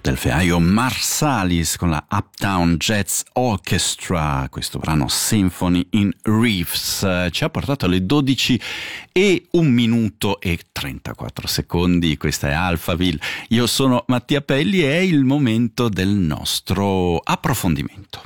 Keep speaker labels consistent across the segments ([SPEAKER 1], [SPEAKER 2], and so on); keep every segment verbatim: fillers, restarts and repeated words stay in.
[SPEAKER 1] Delfeayo Marsalis con la Uptown Jazz Orchestra, questo brano Symphony in Reefs ci ha portato alle dodici e un minuto e trentaquattro secondi. Questa è Alphaville, io sono Mattia Pelli e è il momento del nostro approfondimento.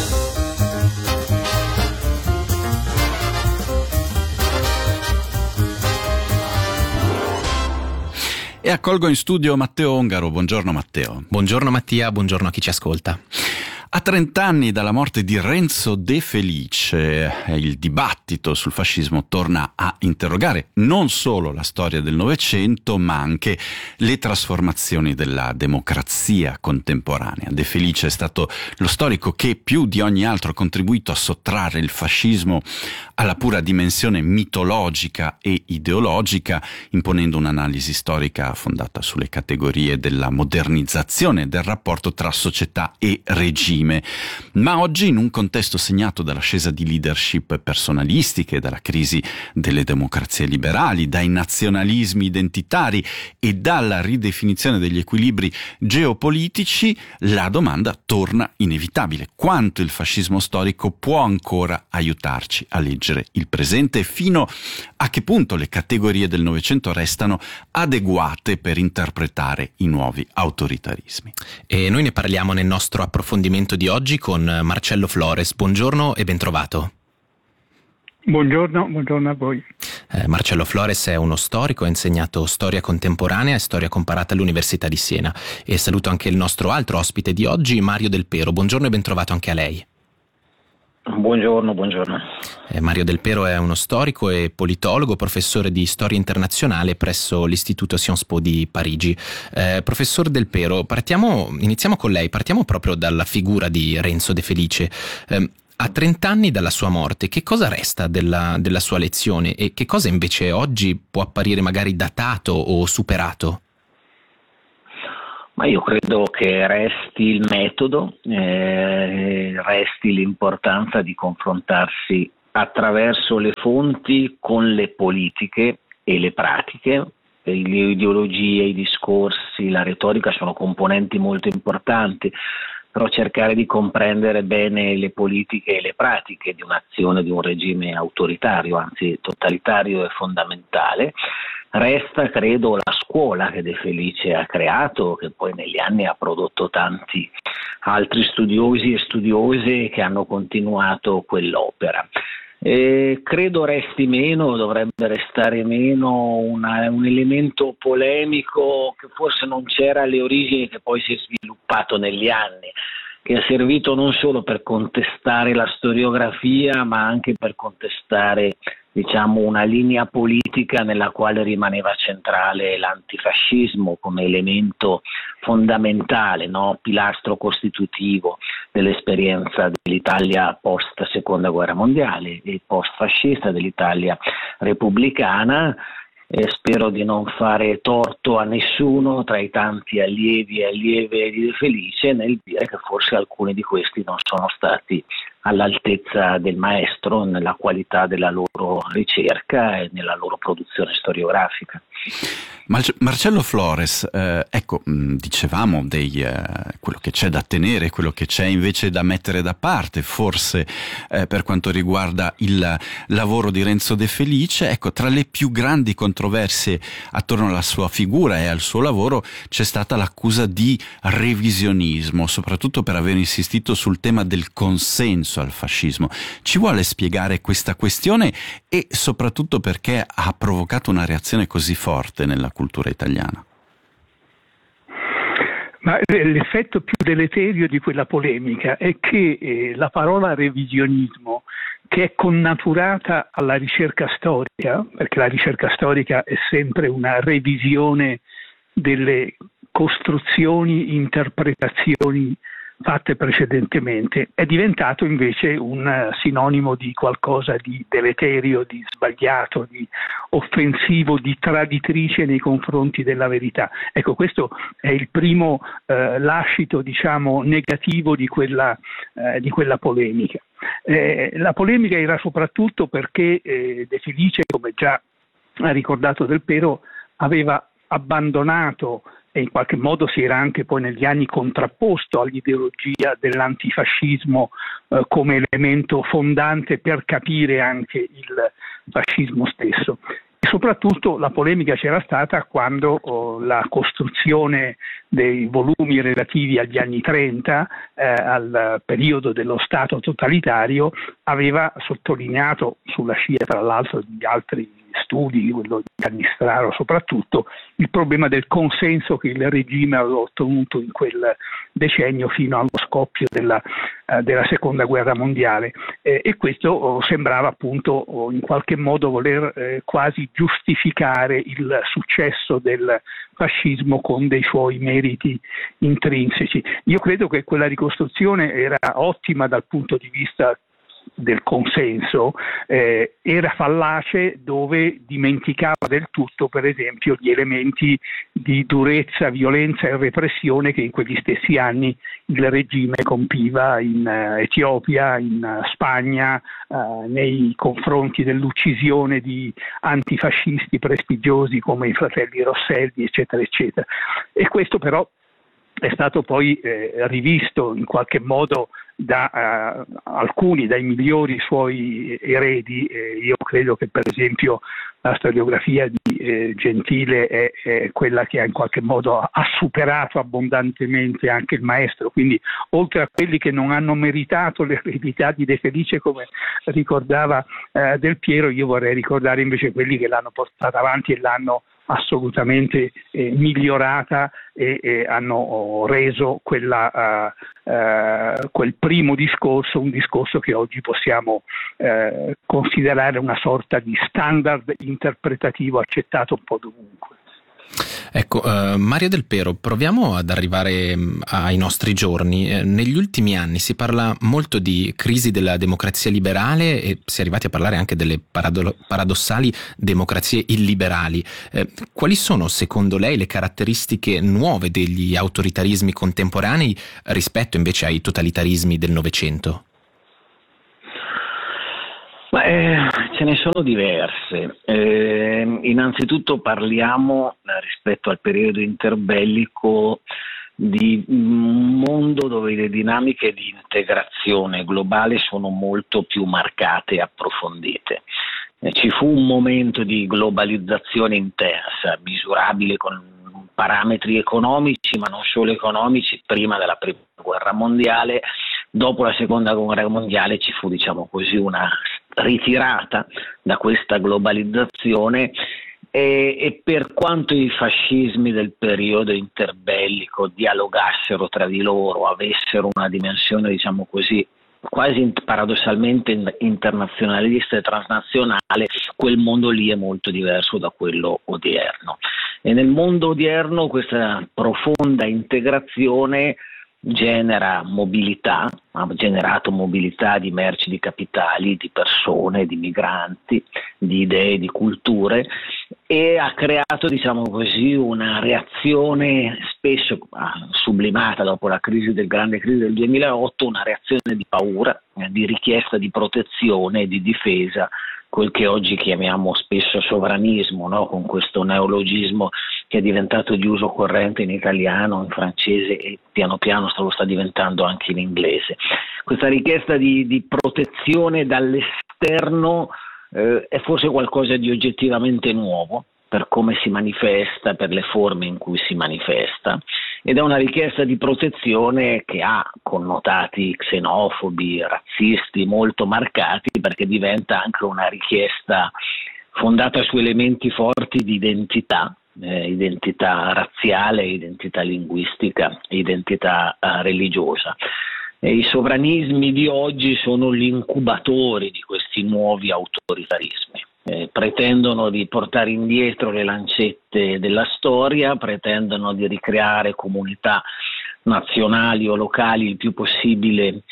[SPEAKER 1] E accolgo in studio Matteo Ongaro. Buongiorno Matteo.
[SPEAKER 2] Buongiorno Mattia, buongiorno a chi ci ascolta.
[SPEAKER 1] A trent'anni dalla morte di Renzo De Felice, il dibattito sul fascismo torna a interrogare non solo la storia del Novecento, ma anche le trasformazioni della democrazia contemporanea. De Felice è stato lo storico che più di ogni altro ha contribuito a sottrarre il fascismo alla pura dimensione mitologica e ideologica, imponendo un'analisi storica fondata sulle categorie della modernizzazione del rapporto tra società e regime. Ma oggi, in un contesto segnato dall'ascesa di leadership personalistiche, dalla crisi delle democrazie liberali, dai nazionalismi identitari e dalla ridefinizione degli equilibri geopolitici, la domanda torna inevitabile: quanto il fascismo storico può ancora aiutarci a leggere il presente e fino a che punto le categorie del Novecento restano adeguate per interpretare i nuovi autoritarismi.
[SPEAKER 2] E noi ne parliamo nel nostro approfondimento di oggi con Marcello Flores. Buongiorno e bentrovato.
[SPEAKER 3] Buongiorno, buongiorno a voi.
[SPEAKER 2] Eh, Marcello Flores è uno storico, ha insegnato storia contemporanea e storia comparata all'Università di Siena. E saluto anche il nostro altro ospite di oggi, Mario Del Pero. Buongiorno e bentrovato anche a lei.
[SPEAKER 4] Buongiorno, buongiorno.
[SPEAKER 2] Eh, Mario Del Pero è uno storico e politologo, professore di storia internazionale presso l'Istituto Sciences Po di Parigi. Eh, professor Del Pero, partiamo, iniziamo con lei, partiamo proprio dalla figura di Renzo De Felice. Eh, a trent'anni dalla sua morte, che cosa resta della, della sua lezione e che cosa invece oggi può apparire magari datato o superato?
[SPEAKER 4] Ma io credo che resti il metodo, eh, resti l'importanza di confrontarsi attraverso le fonti con le politiche e le pratiche. Le ideologie, i discorsi, la retorica sono componenti molto importanti, però cercare di comprendere bene le politiche e le pratiche di un'azione, di un regime autoritario, anzi totalitario, è fondamentale. Resta, credo, la scuola che De Felice ha creato, che poi negli anni ha prodotto tanti altri studiosi e studiose che hanno continuato quell'opera. E credo resti meno, dovrebbe restare meno una, un elemento polemico che forse non c'era alle origini, che poi si è sviluppato negli anni, che ha servito non solo per contestare la storiografia, ma anche per contestare, diciamo, una linea politica nella quale rimaneva centrale l'antifascismo come elemento fondamentale, no? Pilastro costitutivo dell'esperienza dell'Italia post seconda guerra mondiale e post fascista, dell'Italia repubblicana. E spero di non fare torto a nessuno tra i tanti allievi e allieve di De Felice nel dire che forse alcuni di questi non sono stati all'altezza del maestro nella qualità della loro ricerca e nella loro produzione storiografica.
[SPEAKER 1] Mar- Marcello Flores, eh, ecco, mh, dicevamo dei, eh, quello che c'è da tenere, quello che c'è invece da mettere da parte, forse eh, per quanto riguarda il lavoro di Renzo De Felice. Ecco, tra le più grandi controversie attorno alla sua figura e al suo lavoro c'è stata l'accusa di revisionismo, soprattutto per aver insistito sul tema del consenso al fascismo. Ci vuole spiegare questa questione e soprattutto perché ha provocato una reazione così forte nella cultura italiana?
[SPEAKER 3] Ma l'effetto più deleterio di quella polemica è che eh, la parola revisionismo, che è connaturata alla ricerca storica, perché la ricerca storica è sempre una revisione delle costruzioni, interpretazioni fatte precedentemente, è diventato invece un sinonimo di qualcosa di deleterio, di sbagliato, di offensivo, di traditrice nei confronti della verità. Ecco, questo è il primo eh, lascito, diciamo, negativo di quella, eh, di quella polemica. Eh, la polemica era soprattutto perché eh, De Felice, come già ha ricordato Del Pero, aveva abbandonato e in qualche modo si era anche poi negli anni contrapposto all'ideologia dell'antifascismo eh, come elemento fondante per capire anche il fascismo stesso. E soprattutto la polemica c'era stata quando oh, la costruzione dei volumi relativi agli anni trenta, eh, al periodo dello Stato totalitario, aveva sottolineato, sulla scia tra l'altro di altri studi, quello di Cannistraro soprattutto, il problema del consenso che il regime aveva ottenuto in quel decennio fino allo scoppio della, uh, della seconda guerra mondiale, eh, e questo oh, sembrava appunto oh, in qualche modo voler eh, quasi giustificare il successo del fascismo con dei suoi meriti intrinseci. Io credo che quella ricostruzione era ottima dal punto di vista del consenso, eh, era fallace dove dimenticava del tutto per esempio gli elementi di durezza, violenza e repressione che in quegli stessi anni il regime compiva in uh, Etiopia, in uh, Spagna, uh, nei confronti dell'uccisione di antifascisti prestigiosi come i fratelli Rosselli, eccetera eccetera. E questo però è stato poi eh, rivisto in qualche modo da uh, alcuni, dai migliori suoi eredi. Eh, io credo che per esempio la storiografia di eh, Gentile è, è quella che ha in qualche modo ha superato abbondantemente anche il maestro, quindi oltre a quelli che non hanno meritato l'eredità di De Felice, come ricordava eh, Del Piero, io vorrei ricordare invece quelli che l'hanno portata avanti e l'hanno assolutamente eh, migliorata e, e hanno reso quella, uh, uh, quel primo discorso un discorso che oggi possiamo uh, considerare una sorta di standard interpretativo accettato un po' dovunque.
[SPEAKER 2] Ecco, uh, Mario Del Piero, proviamo ad arrivare ai nostri giorni. Eh, negli ultimi anni si parla molto di crisi della democrazia liberale e si è arrivati a parlare anche delle parado- paradossali democrazie illiberali. Eh, quali sono secondo lei le caratteristiche nuove degli autoritarismi contemporanei rispetto invece ai totalitarismi del Novecento?
[SPEAKER 4] Ma, eh, ce ne sono diverse. Eh, innanzitutto parliamo, eh, rispetto al periodo interbellico, di un mondo dove le dinamiche di integrazione globale sono molto più marcate e approfondite. Eh, ci fu un momento di globalizzazione intensa, misurabile con parametri economici, ma non solo economici, prima della prima guerra mondiale. Dopo la seconda guerra mondiale ci fu, diciamo così, una ritirata da questa globalizzazione e, e per quanto i fascismi del periodo interbellico dialogassero tra di loro, avessero una dimensione, diciamo così, quasi paradossalmente internazionalista e transnazionale, quel mondo lì è molto diverso da quello odierno. E nel mondo odierno questa profonda integrazione genera mobilità, ha generato mobilità di merci, di capitali, di persone, di migranti, di idee, di culture, e ha creato, diciamo così, una reazione spesso sublimata dopo la crisi del grande crisi del duemilaotto, una reazione di paura, di richiesta di protezione e di difesa, quel che oggi chiamiamo spesso sovranismo, no? Con questo neologismo che è diventato di uso corrente in italiano, in francese e piano piano lo sta diventando anche in inglese. Questa richiesta di, di protezione dall'esterno eh, è forse qualcosa di oggettivamente nuovo per come si manifesta, per le forme in cui si manifesta, ed è una richiesta di protezione che ha connotati xenofobi, razzisti molto marcati, perché diventa anche una richiesta fondata su elementi forti di identità, eh, identità razziale, identità linguistica, identità eh, religiosa. E i sovranismi di oggi sono gli incubatori di questi nuovi autoritarismi. Eh, pretendono di portare indietro le lancette della storia, pretendono di ricreare comunità nazionali o locali il più possibile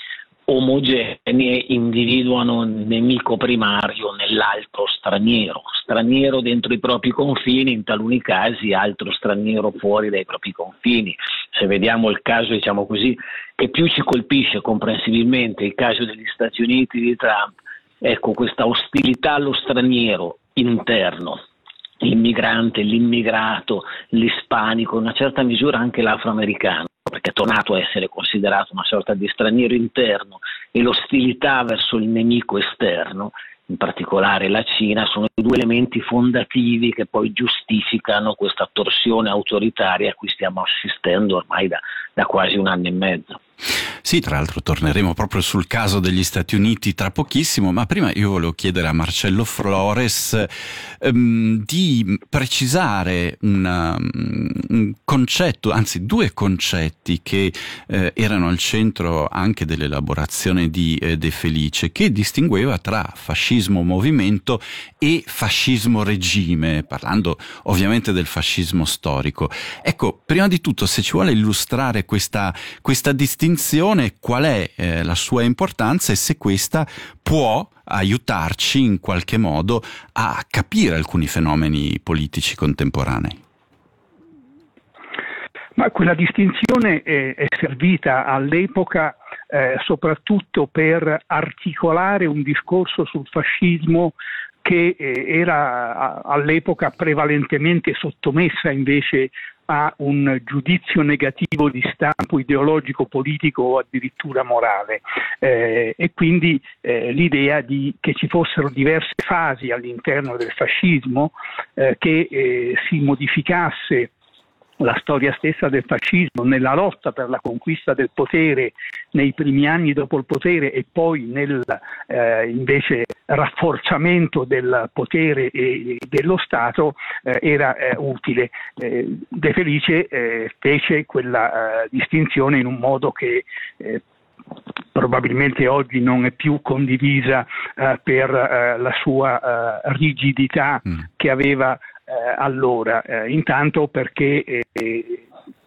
[SPEAKER 4] omogenee, individuano un nemico primario nell'altro straniero, straniero dentro i propri confini, in taluni casi altro straniero fuori dai propri confini. Se vediamo il caso, diciamo così, che più ci colpisce comprensibilmente, il caso degli Stati Uniti di Trump, ecco, questa ostilità allo straniero interno l'immigrante, l'immigrato, l'ispanico, in una certa misura anche l'afroamericano, perché è tornato a essere considerato una sorta di straniero interno, e l'ostilità verso il nemico esterno, in particolare la Cina, sono i due elementi fondativi che poi giustificano questa torsione autoritaria a cui stiamo assistendo ormai da, da quasi un anno e mezzo.
[SPEAKER 1] Sì, tra l'altro torneremo proprio sul caso degli Stati Uniti tra pochissimo, ma prima io volevo chiedere a Marcello Flores ehm, di precisare una, un concetto, anzi due concetti che eh, erano al centro anche dell'elaborazione di eh, De Felice, che distingueva tra fascismo movimento e fascismo regime, parlando ovviamente del fascismo storico. Ecco, prima di tutto, se ci vuole illustrare questa, questa distinzione, qual è eh, la sua importanza e se questa può aiutarci in qualche modo a capire alcuni fenomeni politici contemporanei.
[SPEAKER 3] Ma quella distinzione è, è servita all'epoca eh, soprattutto per articolare un discorso sul fascismo che eh, era a, all'epoca prevalentemente sottomessa invece a un giudizio negativo di stampo ideologico, politico o addirittura morale, eh, e quindi eh, l'idea di che ci fossero diverse fasi all'interno del fascismo, eh, che eh, si modificasse la storia stessa del fascismo nella lotta per la conquista del potere nei primi anni dopo il potere e poi nel eh, invece rafforzamento del potere e dello Stato eh, era eh, utile. Eh, De Felice eh, fece quella eh, distinzione in un modo che eh, probabilmente oggi non è più condivisa eh, per eh, la sua eh, rigidità mm. che aveva Eh, allora, eh, intanto perché eh,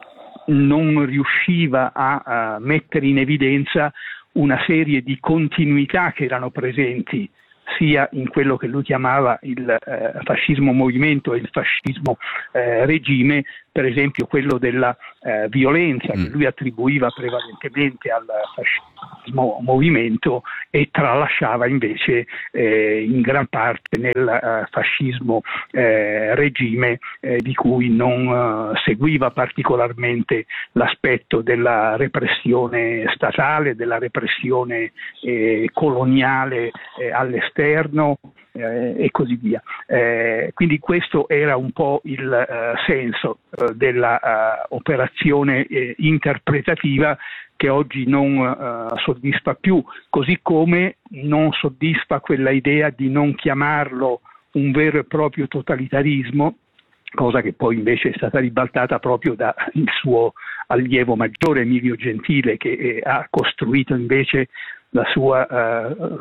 [SPEAKER 3] non riusciva a, a mettere in evidenza una serie di continuità che erano presenti sia in quello che lui chiamava il eh, fascismo movimento e il fascismo eh, regime, per esempio quello della eh, violenza mm. che lui attribuiva prevalentemente al fascismo movimento e tralasciava invece eh, in gran parte nel eh, fascismo eh, regime, eh, di cui non eh, seguiva particolarmente l'aspetto della repressione statale, della repressione eh, coloniale eh, all'esterno, Eh, e così via. Eh, quindi questo era un po' il eh, senso eh, della eh, operazione eh, interpretativa che oggi non eh, soddisfa più, così come non soddisfa quella idea di non chiamarlo un vero e proprio totalitarismo, cosa che poi invece è stata ribaltata proprio dal suo allievo maggiore Emilio Gentile, che eh, ha costruito invece la sua eh,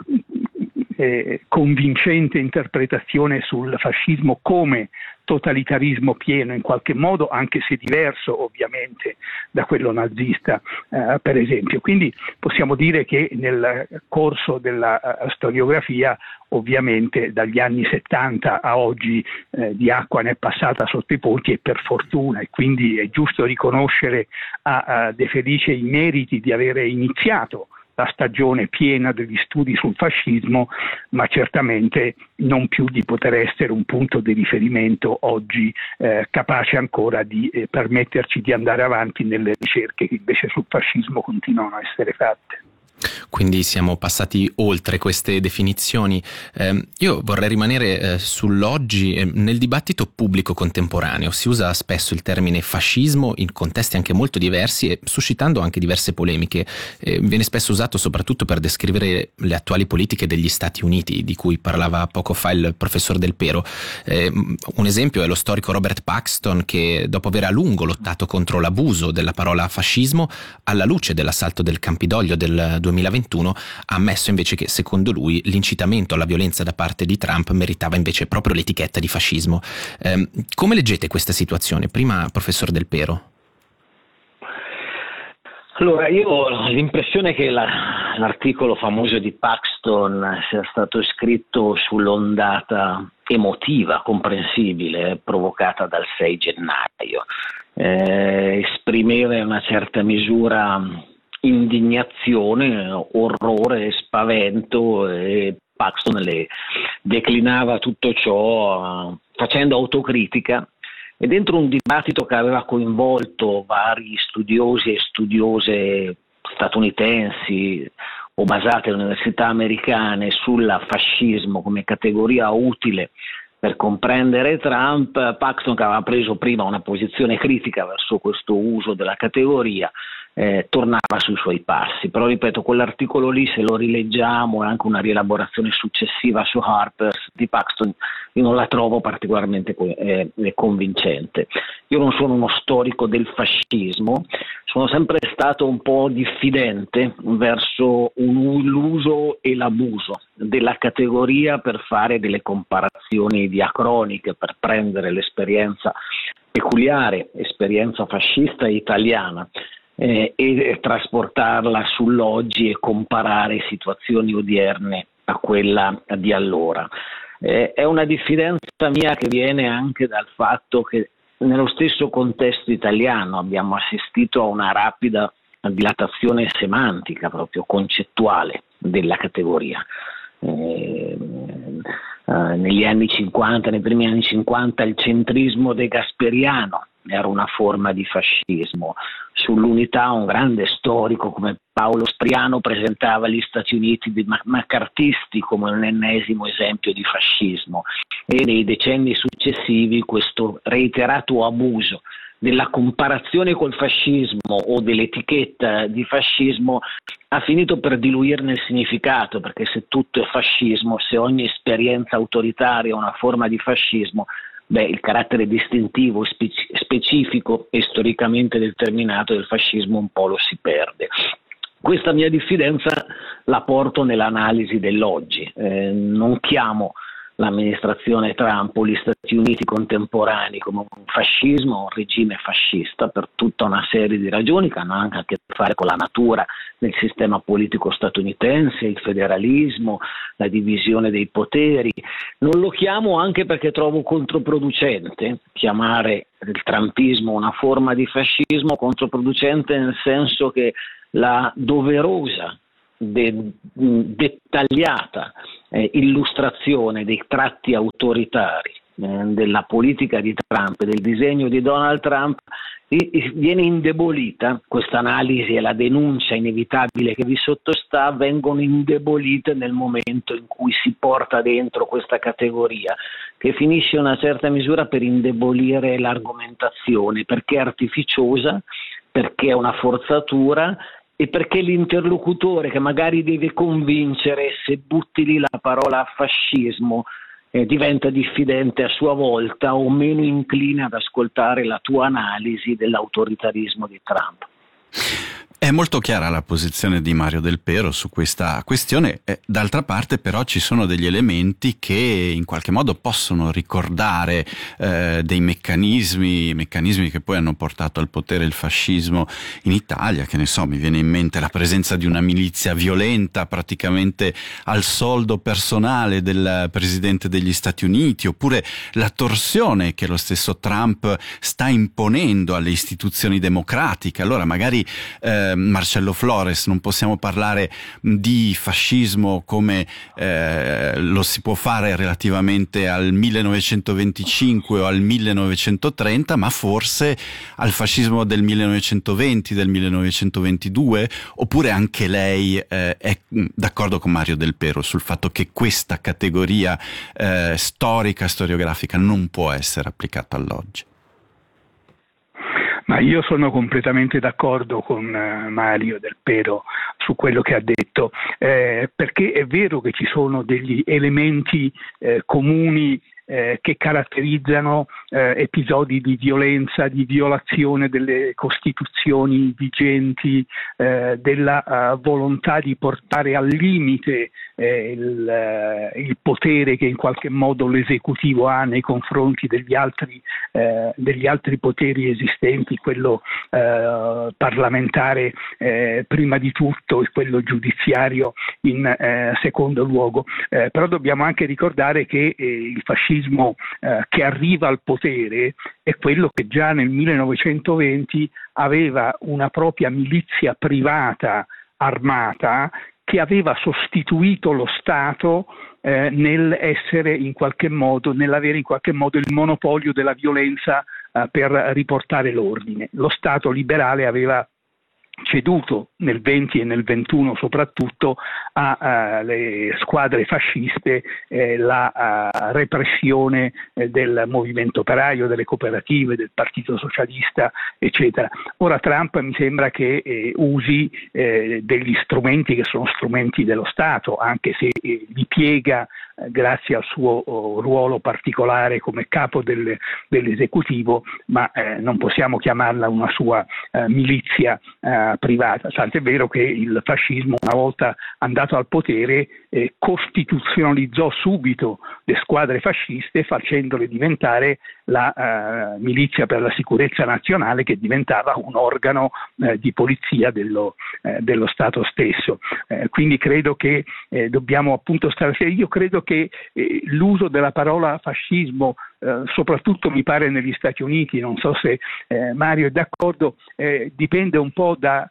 [SPEAKER 3] eh, convincente interpretazione sul fascismo come totalitarismo pieno in qualche modo, anche se diverso ovviamente da quello nazista, eh, per esempio. Quindi possiamo dire che nel corso della uh, storiografia, ovviamente dagli anni settanta a oggi eh, di acqua ne è passata sotto i ponti, e per fortuna, e quindi è giusto riconoscere a, a De Felice i meriti di avere iniziato la stagione piena degli studi sul fascismo, ma certamente non più di poter essere un punto di riferimento oggi eh, capace ancora di eh, permetterci di andare avanti nelle ricerche che invece sul fascismo continuano a essere fatte.
[SPEAKER 2] Quindi siamo passati oltre queste definizioni. Eh, io vorrei rimanere eh, sull'oggi. Eh, nel dibattito pubblico contemporaneo si usa spesso il termine fascismo in contesti anche molto diversi e suscitando anche diverse polemiche. Eh, viene spesso usato soprattutto per descrivere le attuali politiche degli Stati Uniti, di cui parlava poco fa il professor Del Pero. Eh, un esempio è lo storico Robert Paxton, che dopo aver a lungo lottato contro l'abuso della parola fascismo, alla luce dell'assalto del Campidoglio del duemilaventuno, ha ammesso invece che secondo lui l'incitamento alla violenza da parte di Trump meritava invece proprio l'etichetta di fascismo. Eh, come leggete questa situazione? Prima professor Del Pero.
[SPEAKER 4] Allora, io ho l'impressione che la, l'articolo famoso di Paxton sia stato scritto sull'ondata emotiva, comprensibile, provocata dal sei gennaio. Eh, esprimere in una certa misura indignazione, orrore, spavento e Paxton le declinava tutto ciò uh, facendo autocritica e dentro un dibattito che aveva coinvolto vari studiosi e studiose statunitensi o basate alle università americane sul fascismo come categoria utile per comprendere Trump, Paxton, che aveva preso prima una posizione critica verso questo uso della categoria, eh, tornava sui suoi passi. Però ripeto, quell'articolo lì, se lo rileggiamo, è anche una rielaborazione successiva su Harper's di Paxton, io non la trovo particolarmente eh, convincente. Io non sono uno storico del fascismo, sono sempre stato un po' diffidente verso un, l'uso e l'abuso della categoria per fare delle comparazioni diacroniche, per prendere l'esperienza peculiare, esperienza fascista italiana, eh, e trasportarla sull'oggi e comparare situazioni odierne a quella di allora. Eh, è una diffidenza mia che viene anche dal fatto che nello stesso contesto italiano abbiamo assistito a una rapida dilatazione semantica, proprio concettuale, della categoria. Eh, eh, negli anni cinquanta, nei primi anni cinquanta, il centrismo degasperiano era una forma di fascismo. Sull'unità un grande storico come Paolo Striano presentava gli Stati Uniti dei maccartisti come un ennesimo esempio di fascismo, e nei decenni successivi questo reiterato abuso della comparazione col fascismo o dell'etichetta di fascismo ha finito per diluirne il significato, perché se tutto è fascismo, se ogni esperienza autoritaria è una forma di fascismo, beh, il carattere distintivo, speci- specifico e storicamente determinato del fascismo un po' lo si perde. Questa mia diffidenza la porto nell'analisi dell'oggi. Eh, non chiamo l'amministrazione Trump o gli Stati Uniti contemporanei come un fascismo, un regime fascista, per tutta una serie di ragioni che hanno anche a che fare con la natura del sistema politico statunitense, il federalismo, la divisione dei poteri. Non lo chiamo anche perché trovo controproducente chiamare il trumpismo una forma di fascismo, controproducente nel senso che la doverosa, de- dettagliata eh, illustrazione dei tratti autoritari eh, della politica di Trump, del disegno di Donald Trump, e viene indebolita. Questa analisi e la denuncia inevitabile che vi sottostà vengono indebolite nel momento in cui si porta dentro questa categoria, che finisce in una certa misura per indebolire l'argomentazione, perché è artificiosa, perché è una forzatura e perché l'interlocutore che magari deve convincere, se butti lì la parola fascismo, eh, diventa diffidente a sua volta o meno incline ad ascoltare la tua analisi dell'autoritarismo di Trump.
[SPEAKER 1] È molto chiara la posizione di Mario Del Pero su questa questione, eh, d'altra parte però ci sono degli elementi che in qualche modo possono ricordare eh, dei meccanismi, meccanismi che poi hanno portato al potere il fascismo in Italia, che ne so, mi viene in mente la presenza di una milizia violenta praticamente al soldo personale del Presidente degli Stati Uniti, oppure la torsione che lo stesso Trump sta imponendo alle istituzioni democratiche. Allora magari eh, Marcello Flores, non possiamo parlare di fascismo come eh, lo si può fare relativamente al millenovecentoventicinque o al millenovecentotrenta, ma forse al fascismo del millenovecentoventi, del millenovecentoventidue, oppure anche lei eh, è d'accordo con Mario Del Pero sul fatto che questa categoria eh, storica, storiografica non può essere applicata all'oggi?
[SPEAKER 3] Ma io sono completamente d'accordo con uh, Mario Del Pero su quello che ha detto, eh, perché è vero che ci sono degli elementi eh, comuni eh, che caratterizzano eh, episodi di violenza, di violazione delle costituzioni vigenti, eh, della uh, volontà di portare al limite eh, il, uh, il potere che in qualche modo l'esecutivo ha nei confronti degli altri, eh, degli altri poteri esistenti, quello eh, parlamentare eh, prima di tutto e quello giudiziario in eh, secondo luogo. Eh, però dobbiamo anche ricordare che eh, il fascismo eh, che arriva al potere è quello che già nel millenovecentoventi aveva una propria milizia privata armata che aveva sostituito lo Stato eh, nel essere in qualche modo, nell'avere in qualche modo il monopolio della violenza eh, per riportare l'ordine. Lo Stato liberale aveva ceduto nel venti e nel ventuno soprattutto alle uh, squadre fasciste eh, la uh, repressione eh, del movimento operaio, delle cooperative, del Partito Socialista, eccetera. Ora Trump mi sembra che eh, usi eh, degli strumenti che sono strumenti dello Stato, anche se eh, li piega eh, grazie al suo oh, ruolo particolare come capo del, dell'esecutivo, ma eh, non possiamo chiamarla una sua eh, milizia eh, privata, tant'è vero che il fascismo, una volta andato al potere, eh, costituzionalizzò subito le squadre fasciste facendole diventare la eh, milizia per la sicurezza nazionale, che diventava un organo eh, di polizia dello, eh, dello Stato stesso. Eh, quindi credo che eh, dobbiamo appunto stare, io credo che eh, l'uso della parola fascismo, eh, soprattutto mi pare negli Stati Uniti, non so se eh, Mario è d'accordo, eh, dipende un po' da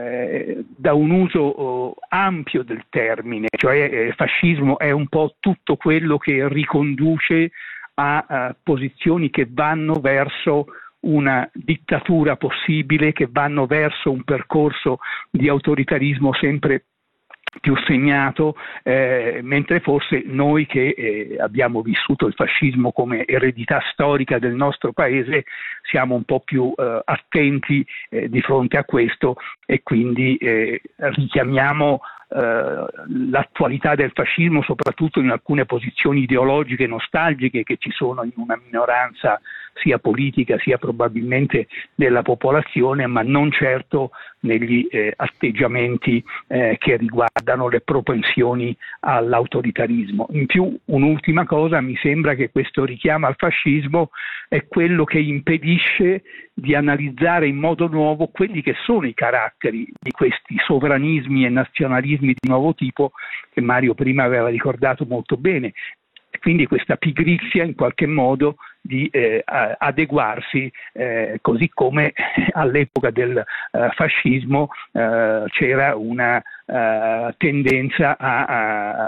[SPEAKER 3] Eh, da un uso oh, ampio del termine, cioè eh, fascismo è un po' tutto quello che riconduce a, a posizioni che vanno verso una dittatura possibile, che vanno verso un percorso di autoritarismo sempre più segnato, eh, mentre forse noi che eh, abbiamo vissuto il fascismo come eredità storica del nostro paese siamo un po' più eh, attenti eh, di fronte a questo e quindi eh, richiamiamo eh, l'attualità del fascismo soprattutto in alcune posizioni ideologiche nostalgiche che ci sono in una minoranza sia politica sia probabilmente della popolazione, ma non certo negli eh, atteggiamenti eh, che riguardano le propensioni all'autoritarismo. In più, un'ultima cosa, mi sembra che questo richiamo al fascismo è quello che impedisce di analizzare in modo nuovo quelli che sono i caratteri di questi sovranismi e nazionalismi di nuovo tipo che Mario prima aveva ricordato molto bene. Quindi questa pigrizia in qualche modo di eh, adeguarsi, eh, così come all'epoca del eh, fascismo eh, c'era una eh, tendenza a, a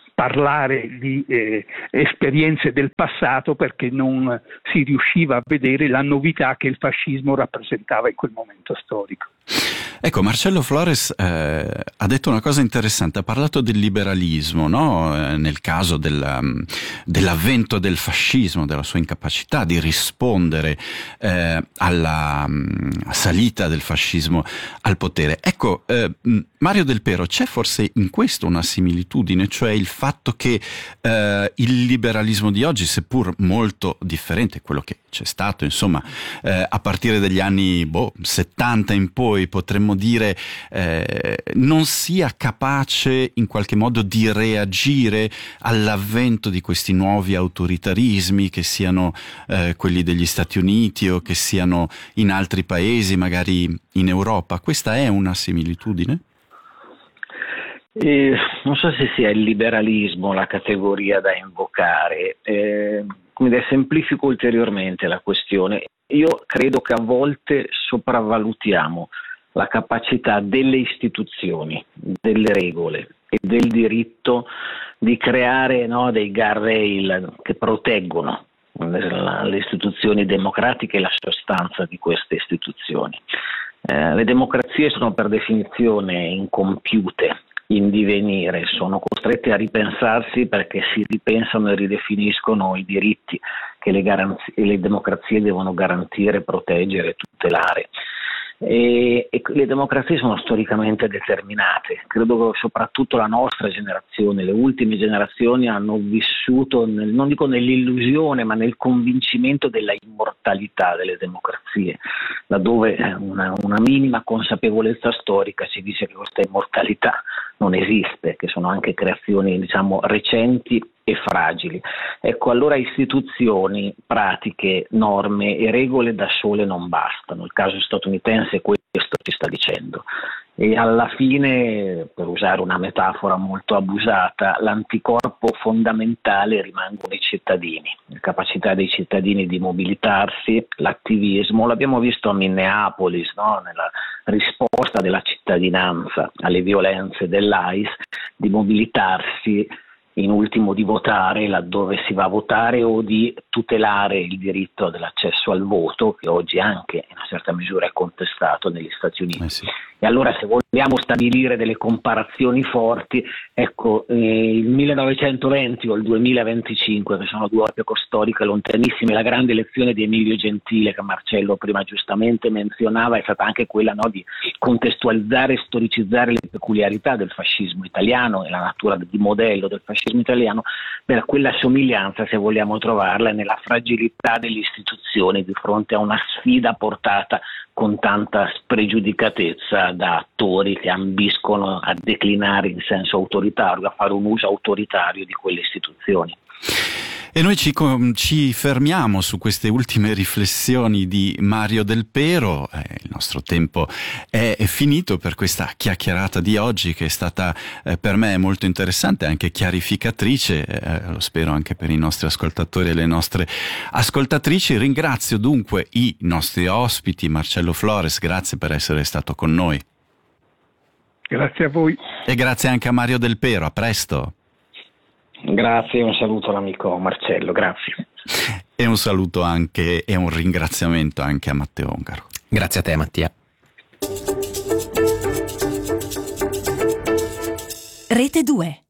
[SPEAKER 3] parlare di eh, esperienze del passato perché non si riusciva a vedere la novità che il fascismo rappresentava in quel momento storico.
[SPEAKER 1] Ecco, Marcello Flores eh, ha detto una cosa interessante, ha parlato del liberalismo, no? Eh, nel caso del, dell'avvento del fascismo, della sua incapacità di rispondere eh, alla um, salita del fascismo al potere. Ecco, eh, Mario Del Pero, c'è forse in questo una similitudine, cioè il fatto che eh, il liberalismo di oggi, seppur molto differente, quello che c'è stato, insomma, eh, a partire dagli anni boh, settanta in poi, potremmo dire, eh, non sia capace in qualche modo di reagire all'avvento di questi nuovi autoritarismi, che siano eh, quelli degli Stati Uniti o che siano in altri paesi, magari in Europa. Questa è una similitudine?
[SPEAKER 4] Eh, non so se sia il liberalismo la categoria da invocare, eh, quindi semplifico ulteriormente la questione. Io credo che a volte sopravvalutiamo la capacità delle istituzioni, delle regole e del diritto di creare, no, dei guardrail che proteggono le istituzioni democratiche e la sostanza di queste istituzioni. Eh, le democrazie sono per definizione incompiute, in divenire, sono costrette a ripensarsi perché si ripensano e ridefiniscono i diritti che le, garanzie, le democrazie devono garantire, proteggere, tutelare. E, e le democrazie sono storicamente determinate. Credo che soprattutto la nostra generazione, le ultime generazioni hanno vissuto, nel, non dico nell'illusione, ma nel convincimento della immortalità delle democrazie, laddove una, una minima consapevolezza storica ci dice che questa immortalità non esiste, che sono anche creazioni, diciamo, recenti e fragili. Ecco, allora istituzioni, pratiche, norme e regole da sole non bastano. Il caso statunitense questo ci sta dicendo. E alla fine, per usare una metafora molto abusata, l'anticorpo fondamentale rimangono i cittadini, la capacità dei cittadini di mobilitarsi, l'attivismo. L'abbiamo visto a Minneapolis, no? Nella risposta della cittadinanza alle violenze dell'I C E, di mobilitarsi in ultimo di votare laddove si va a votare o di tutelare il diritto dell'accesso al voto, che oggi anche in una certa misura è contestato negli Stati Uniti.
[SPEAKER 1] Eh sì.
[SPEAKER 4] E allora, se vogliamo stabilire delle comparazioni forti, ecco, eh, il millenovecentoventi o il duemilaventicinque, che sono due epoche storiche lontanissime, la grande elezione di Emilio Gentile, che Marcello prima giustamente menzionava, è stata anche quella, no, di contestualizzare e storicizzare le peculiarità del fascismo italiano e la natura di modello del fascismo italiano. Per quella somiglianza, se vogliamo trovarla, è nella fragilità delle istituzioni di fronte a una sfida portata con tanta spregiudicatezza da attori che ambiscono a declinare in senso autoritario, a fare un uso autoritario di quelle istituzioni.
[SPEAKER 1] E noi ci, ci fermiamo su queste ultime riflessioni di Mario Del Pero. Eh, il nostro tempo è, è finito per questa chiacchierata di oggi, che è stata eh, per me molto interessante, anche chiarificatrice, eh, lo spero anche per i nostri ascoltatori e le nostre ascoltatrici. Ringrazio dunque i nostri ospiti. Marcello Flores, grazie per essere stato con noi.
[SPEAKER 3] Grazie a voi.
[SPEAKER 1] E grazie anche a Mario Del Pero, a presto.
[SPEAKER 4] Grazie, un saluto all'amico Marcello, grazie.
[SPEAKER 1] E un saluto anche e un ringraziamento anche a Matteo Ongaro.
[SPEAKER 2] Grazie a te, Mattia.
[SPEAKER 5] Rete due.